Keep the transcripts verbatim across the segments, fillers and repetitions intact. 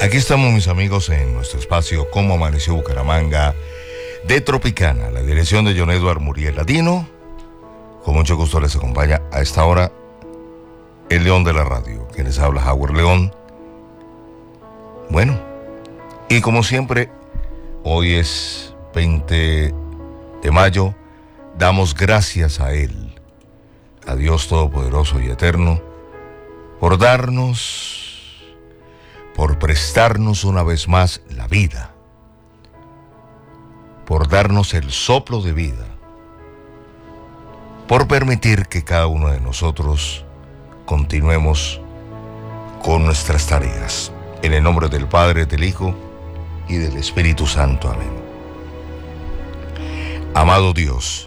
Aquí estamos, mis amigos, en nuestro espacio Cómo Amaneció Bucaramanga de Tropicana, la dirección de John Edward Muriel Ladino. Con mucho gusto les acompaña a esta hora el León de la Radio, que les habla Howard León. Bueno, y como siempre, hoy es veinte de mayo, damos gracias a Él, a Dios Todopoderoso y Eterno, por darnos, por prestarnos una vez más la vida, por darnos el soplo de vida, por permitir que cada uno de nosotros continuemos con nuestras tareas. En el nombre del Padre, del Hijo y del Espíritu Santo. Amén. Amado Dios,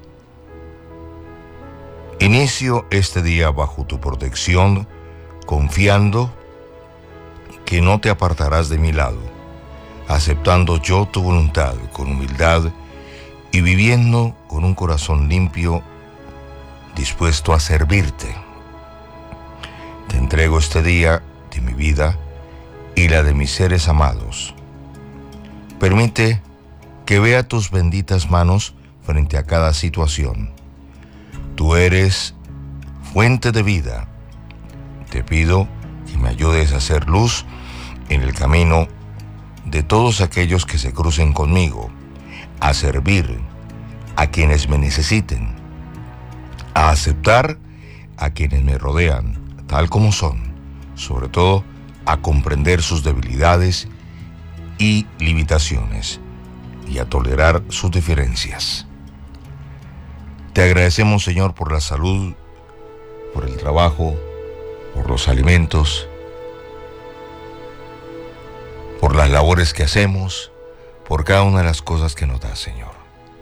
inicio este día bajo tu protección, confiando que no te apartarás de mi lado, aceptando yo tu voluntad con humildad y viviendo con un corazón limpio, dispuesto a servirte. Te entrego este día de mi vida y la de mis seres amados. Permite que vea tus benditas manos frente a cada situación. Tú eres fuente de vida. Te pido que me ayudes a hacer luz en el camino de todos aquellos que se crucen conmigo, a servir a quienes me necesiten, a aceptar a quienes me rodean tal como son, sobre todo a comprender sus debilidades y limitaciones y a tolerar sus diferencias. Te agradecemos, Señor, por la salud, por el trabajo, por los alimentos, por las labores que hacemos, por cada una de las cosas que nos das, Señor.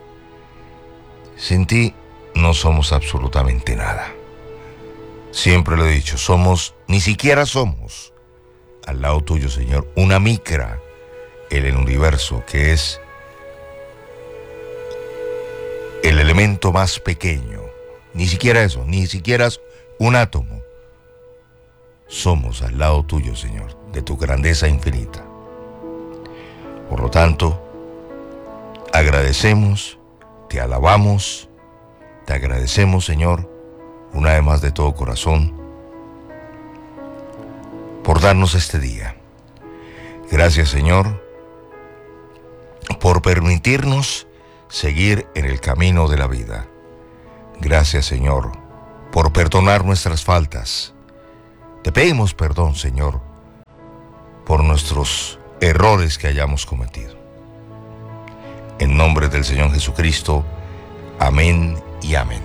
Sin ti no somos absolutamente nada. Siempre lo he dicho, somos, ni siquiera somos, al lado tuyo, Señor, una micra en el universo, que es el elemento más pequeño. Ni siquiera eso, ni siquiera es un átomo. Somos al lado tuyo, Señor, de tu grandeza infinita. Por lo tanto, agradecemos, te alabamos, te agradecemos, Señor, una vez más de todo corazón, por darnos este día. Gracias, Señor, por permitirnos seguir en el camino de la vida. Gracias, Señor, por perdonar nuestras faltas. Te pedimos perdón, Señor, por nuestros errores que hayamos cometido. En nombre del Señor Jesucristo, amén y amén.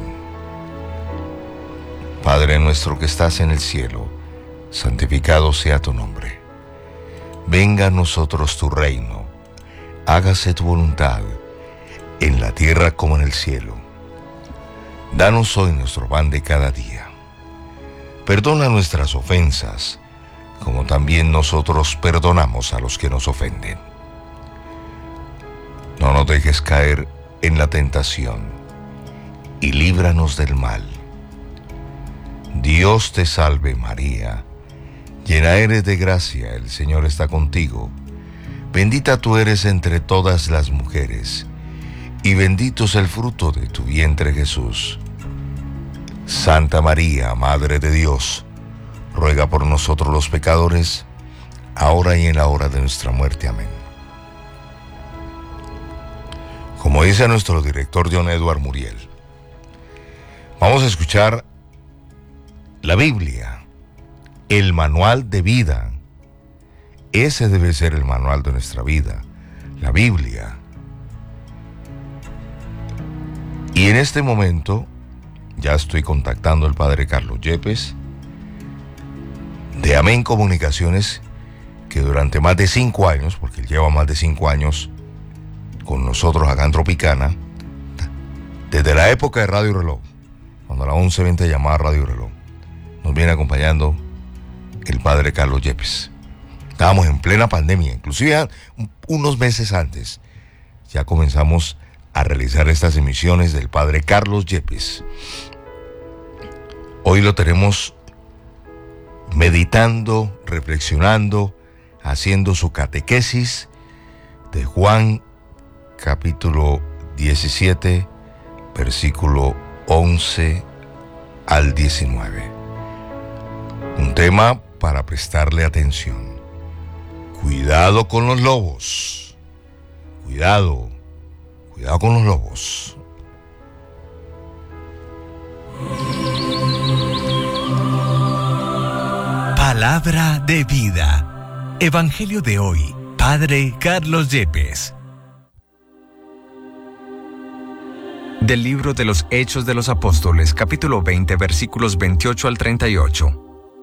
Padre nuestro que estás en el cielo, santificado sea tu nombre. Venga a nosotros tu reino. Hágase tu voluntad, en la tierra como en el cielo. Danos hoy nuestro pan de cada día. Perdona nuestras ofensas, como también nosotros perdonamos a los que nos ofenden. No nos dejes caer en la tentación, y líbranos del mal. Dios te salve María, llena eres de gracia, el Señor está contigo. Bendita tú eres entre todas las mujeres, y bendito es el fruto de tu vientre Jesús. Santa María, Madre de Dios, ruega por nosotros los pecadores, ahora y en la hora de nuestra muerte. Amén. Como dice nuestro director John Edward Muriel, vamos a escuchar la Biblia, el manual de vida. Ese debe ser el manual de nuestra vida, la Biblia. Y en este momento ya estoy contactando al padre Carlos Yepes de Amén Comunicaciones, que durante más de cinco años, porque él lleva más de cinco años con nosotros acá en Tropicana, desde la época de Radio Reloj, cuando a las once veinte llamaba Radio Reloj, nos viene acompañando el padre Carlos Yepes. Estábamos en plena pandemia, inclusive unos meses antes ya comenzamos a realizar estas emisiones del padre Carlos Yepes. Hoy lo tenemos meditando, reflexionando haciendo su catequesis de Juan capítulo diecisiete, versículo once al diecinueve. Un tema para prestarle atención. Cuidado con los lobos. Cuidado, cuidado con los lobos. Palabra de vida. Evangelio de hoy. Padre Carlos Yepes. Del libro de los Hechos de los Apóstoles, capítulo veinte, versículos veintiocho al treinta y ocho.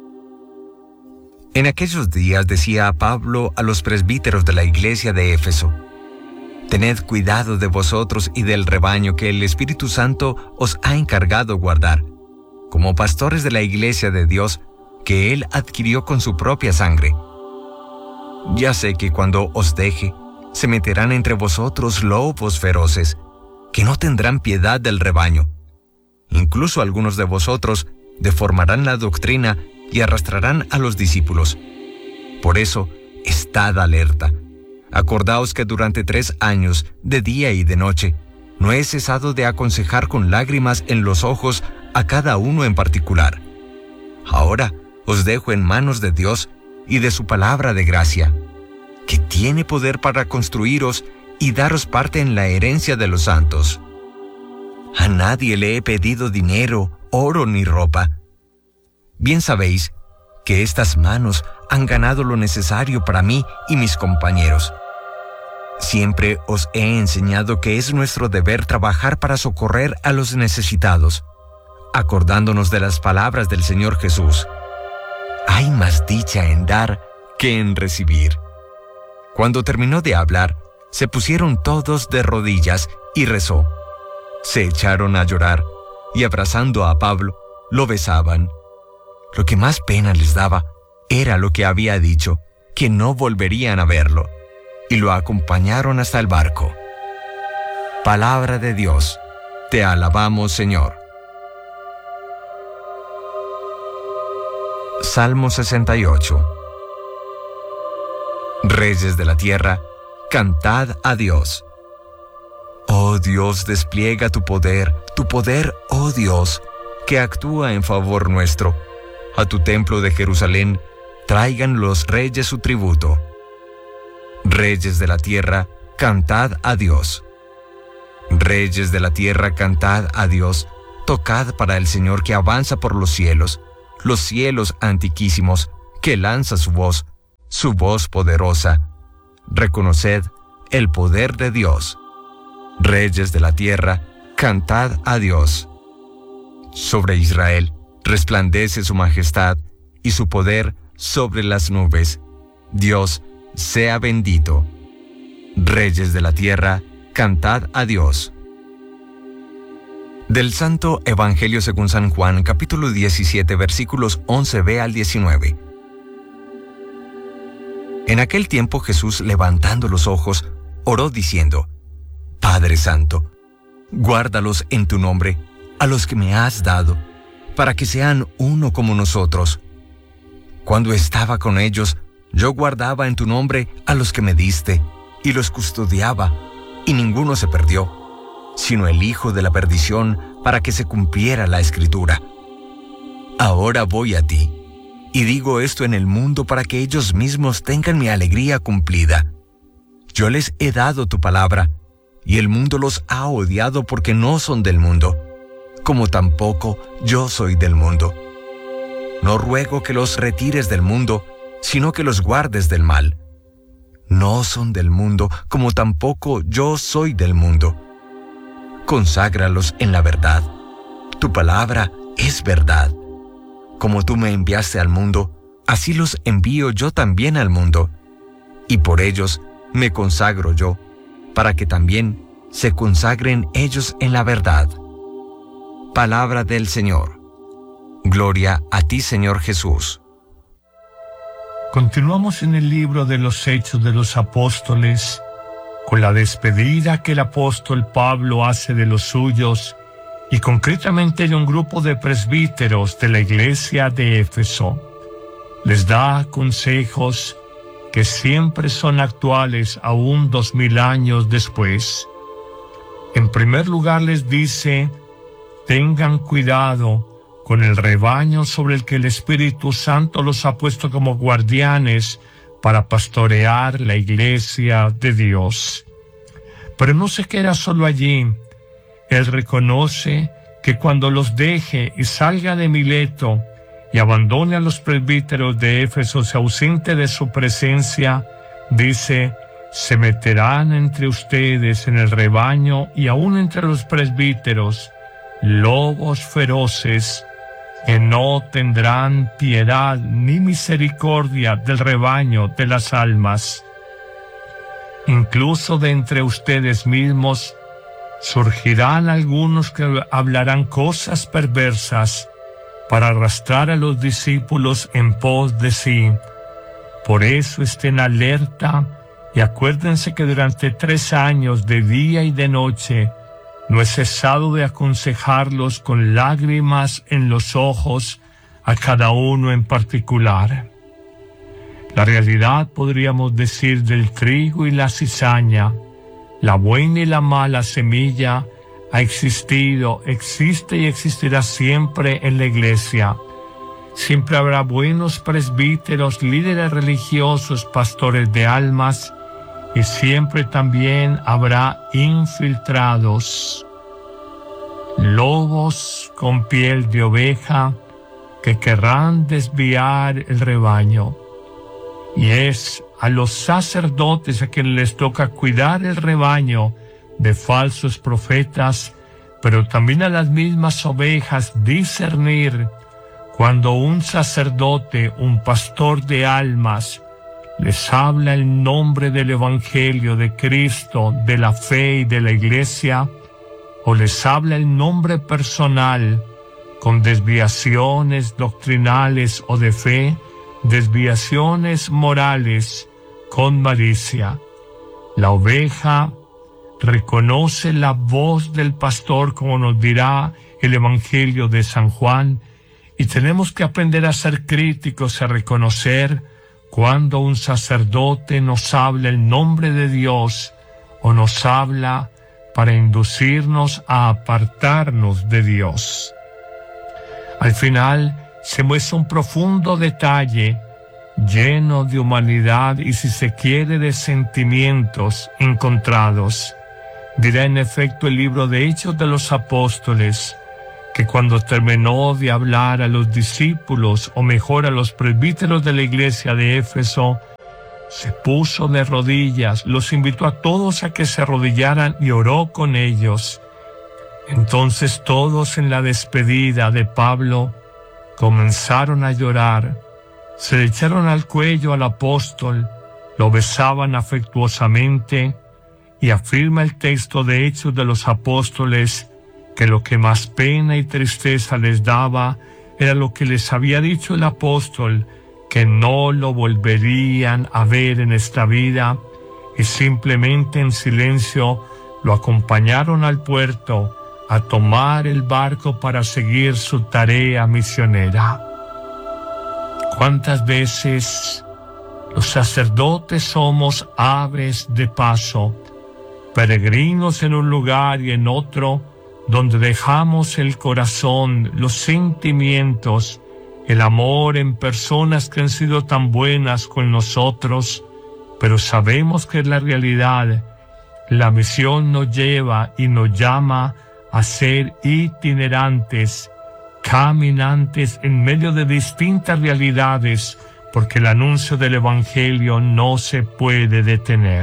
En aquellos días decía Pablo a los presbíteros de la iglesia de Éfeso: Tened cuidado de vosotros y del rebaño que el Espíritu Santo os ha encargado guardar, como pastores de la iglesia de Dios, que Él adquirió con su propia sangre. Ya sé que cuando os deje, se meterán entre vosotros lobos feroces, que no tendrán piedad del rebaño. Incluso algunos de vosotros deformarán la doctrina y arrastrarán a los discípulos. Por eso, estad alerta. Acordaos que durante tres años, de día y de noche, no he cesado de aconsejar con lágrimas en los ojos a cada uno en particular. Ahora os dejo en manos de Dios y de su palabra de gracia, que tiene poder para construiros y daros parte en la herencia de los santos. A nadie le he pedido dinero, oro ni ropa. Bien sabéis que estas manos han ganado lo necesario para mí y mis compañeros. Siempre os he enseñado que es nuestro deber trabajar para socorrer a los necesitados, acordándonos de las palabras del Señor Jesús. Hay más dicha en dar que en recibir. Cuando terminó de hablar, se pusieron todos de rodillas y rezó. Se echaron a llorar y, abrazando a Pablo, lo besaban. Lo que más pena les daba era lo que había dicho, que no volverían a verlo, y lo acompañaron hasta el barco. Palabra de Dios. Te alabamos, Señor. Salmo sesenta y ocho. Reyes de la tierra, cantad a Dios. Oh Dios, despliega tu poder, tu poder, oh Dios, que actúa en favor nuestro. A tu templo de Jerusalén, traigan los reyes su tributo. Reyes de la tierra, cantad a Dios. Reyes de la tierra, cantad a Dios. Tocad para el Señor que avanza por los cielos, los cielos antiquísimos, que lanza su voz, su voz poderosa. Reconoced el poder de Dios. Reyes de la tierra, cantad a Dios. Sobre Israel resplandece su majestad y su poder sobre las nubes. Dios sea bendito. Reyes de la tierra, cantad a Dios. Del Santo Evangelio según San Juan, capítulo diecisiete, versículos once b al diecinueve. En aquel tiempo Jesús, levantando los ojos, oró diciendo: Padre Santo, guárdalos en tu nombre, a los que me has dado, para que sean uno como nosotros. Cuando estaba con ellos, yo guardaba en tu nombre a los que me diste, y los custodiaba, y ninguno se perdió, sino el hijo de la perdición, para que se cumpliera la Escritura. Ahora voy a ti, y digo esto en el mundo para que ellos mismos tengan mi alegría cumplida. Yo les he dado tu palabra, y el mundo los ha odiado porque no son del mundo, como tampoco yo soy del mundo. No ruego que los retires del mundo, sino que los guardes del mal. No son del mundo, como tampoco yo soy del mundo. Conságralos en la verdad. Tu palabra es verdad. Como tú me enviaste al mundo, así los envío yo también al mundo. Y por ellos me consagro yo, para que también se consagren ellos en la verdad. Palabra del Señor. Gloria a ti, Señor Jesús. Continuamos en el libro de los Hechos de los Apóstoles, con la despedida que el apóstol Pablo hace de los suyos, y concretamente de un grupo de presbíteros de la iglesia de Éfeso. Les da consejos que siempre son actuales aún dos mil años después. En primer lugar les dice, tengan cuidado con el rebaño sobre el que el Espíritu Santo los ha puesto como guardianes para pastorear la iglesia de Dios. Pero no se queda solo allí. Él reconoce que cuando los deje y salga de Mileto y abandone a los presbíteros de Éfeso, se ausente de su presencia, dice, se meterán entre ustedes en el rebaño y aún entre los presbíteros, lobos feroces que no tendrán piedad ni misericordia del rebaño de las almas. Incluso de entre ustedes mismos surgirán algunos que hablarán cosas perversas para arrastrar a los discípulos en pos de sí. Por eso estén alerta y acuérdense que durante tres años de día y de noche no he cesado de aconsejarlos con lágrimas en los ojos a cada uno en particular. La realidad, podríamos decir, del trigo y la cizaña, la buena y la mala semilla, ha existido, existe y existirá siempre en la iglesia. Siempre habrá buenos presbíteros, líderes religiosos, pastores de almas, y siempre también habrá infiltrados, lobos con piel de oveja que querrán desviar el rebaño. Y es a los sacerdotes a quienes les toca cuidar el rebaño de falsos profetas, pero también a las mismas ovejas discernir cuando un sacerdote, un pastor de almas, les habla el nombre del Evangelio de Cristo, de la fe y de la Iglesia, o les habla el nombre personal con desviaciones doctrinales o de fe, desviaciones morales con malicia. La oveja reconoce la voz del pastor, como nos dirá el Evangelio de San Juan, y tenemos que aprender a ser críticos, a reconocer cuando un sacerdote nos habla el nombre de Dios o nos habla para inducirnos a apartarnos de Dios. Al final se muestra un profundo detalle lleno de humanidad y, si se quiere, de sentimientos encontrados. Dirá en efecto el libro de Hechos de los Apóstoles que cuando terminó de hablar a los discípulos, o mejor a los presbíteros de la iglesia de Éfeso, se puso de rodillas, los invitó a todos a que se arrodillaran y oró con ellos. Entonces todos, en la despedida de Pablo, comenzaron a llorar, se le echaron al cuello al apóstol, lo besaban afectuosamente, y afirma el texto de Hechos de los Apóstoles que lo que más pena y tristeza les daba era lo que les había dicho el apóstol, que no lo volverían a ver en esta vida, y simplemente en silencio lo acompañaron al puerto a tomar el barco para seguir su tarea misionera. ¿Cuántas veces los sacerdotes somos aves de paso, peregrinos en un lugar y en otro, donde dejamos el corazón, los sentimientos, el amor en personas que han sido tan buenas con nosotros, pero sabemos que es la realidad? La misión nos lleva y nos llama a ser itinerantes, caminantes en medio de distintas realidades, porque el anuncio del Evangelio no se puede detener.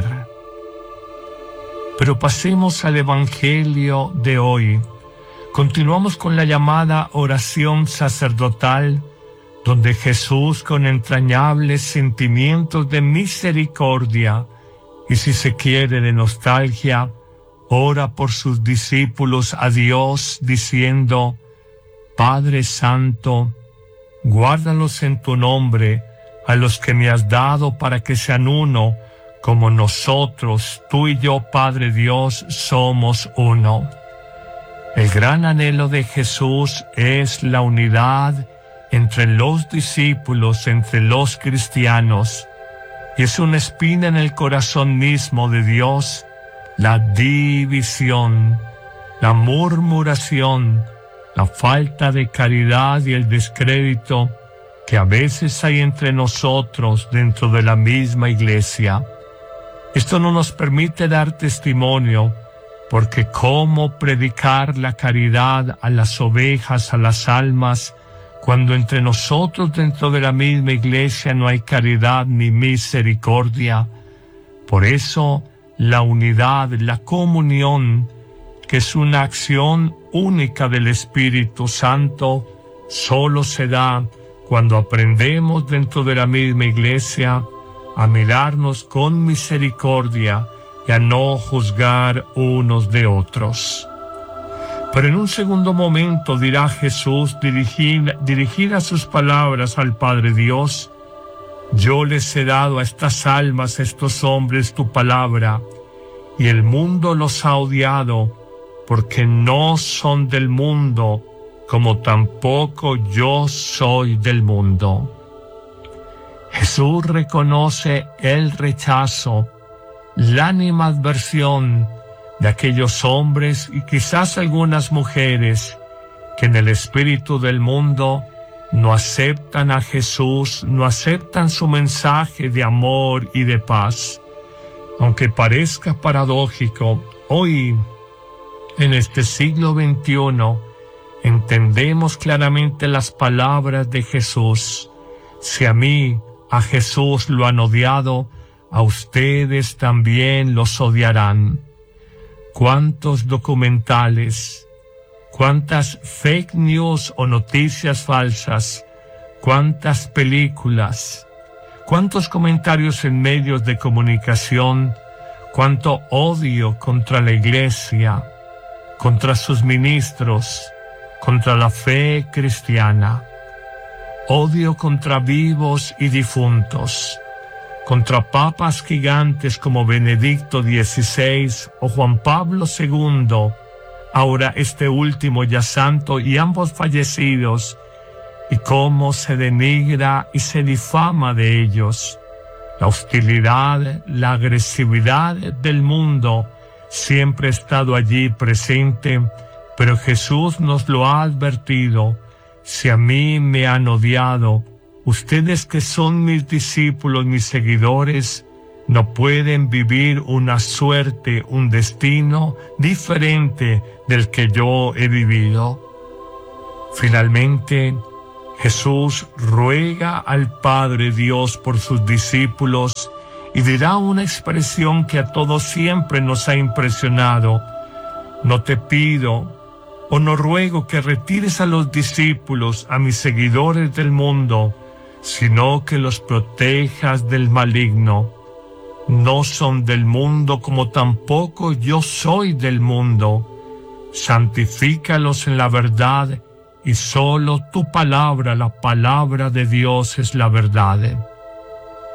Pero pasemos al Evangelio de hoy. Continuamos con la llamada oración sacerdotal, donde Jesús, con entrañables sentimientos de misericordia y, si se quiere, de nostalgia, ora por sus discípulos a Dios, diciendo: Padre Santo, guárdalos en tu nombre, a los que me has dado, para que sean uno, como nosotros, tú y yo, Padre Dios, somos uno. El gran anhelo de Jesús es la unidad entre los discípulos, entre los cristianos. y es una espina en el corazón mismo de Dios, la división, la murmuración, la falta de caridad y el descrédito que a veces hay entre nosotros dentro de la misma iglesia. Esto no nos permite dar testimonio, porque cómo predicar la caridad a las ovejas, a las almas, cuando entre nosotros dentro de la misma iglesia no hay caridad ni misericordia. Por eso la unidad, la comunión, que es una acción única del Espíritu Santo, solo se da cuando aprendemos dentro de la misma iglesia a mirarnos con misericordia y a no juzgar unos de otros. Pero en un segundo momento dirá Jesús, dirigir, dirigir sus palabras al Padre Dios: yo les he dado a estas almas, a estos hombres, tu palabra, y el mundo los ha odiado, porque no son del mundo, como tampoco yo soy del mundo. Jesús reconoce el rechazo, la animadversión de aquellos hombres y quizás algunas mujeres que en el espíritu del mundo no aceptan a Jesús, no aceptan su mensaje de amor y de paz. Aunque parezca paradójico, hoy, en este siglo veintiuno, entendemos claramente las palabras de Jesús: si a mí, a Jesús, lo han odiado, a ustedes también los odiarán. ¿Cuántos documentales, cuántas fake news o noticias falsas, cuántas películas, cuántos comentarios en medios de comunicación, cuánto odio contra la iglesia, contra sus ministros, contra la fe cristiana, odio contra vivos y difuntos, contra papas gigantes como Benedicto dieciséis o Juan Pablo segundo, ahora este último ya santo y ambos fallecidos, y cómo se denigra y se difama de ellos. La hostilidad, la agresividad del mundo siempre ha estado allí presente, pero Jesús nos lo ha advertido: si a mí me han odiado, ustedes que son mis discípulos, mis seguidores, no pueden vivir una suerte, un destino diferente del que yo he vivido. Finalmente, Jesús ruega al Padre Dios por sus discípulos y dirá una expresión que a todos siempre nos ha impresionado: no te pido o no ruego que retires a los discípulos, a mis seguidores del mundo, sino que los protejas del maligno. No son del mundo, como tampoco yo soy del mundo. Santifícalos en la verdad, y solo tu palabra, la palabra de Dios, es la verdad.